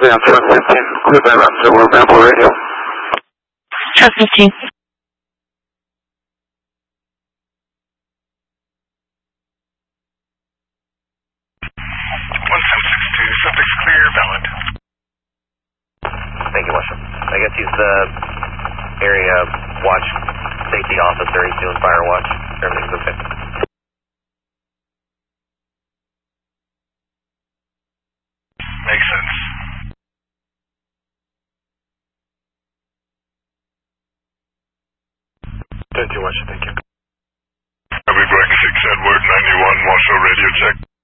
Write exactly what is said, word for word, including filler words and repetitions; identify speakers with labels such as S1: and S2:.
S1: down, Trust fifteen, clear by Raptor, we're Ramble Radio.
S2: Trust fifteen.
S3: one seven six two, subject clear, valid.
S4: Thank you, Washington. I guess he's the area watch safety officer. He's doing fire watch. Everything's okay.
S3: Makes sense.
S4: Thank you, Washington. Thank you.
S3: Heavy Break six Edward ninety-one, Marshall radio check.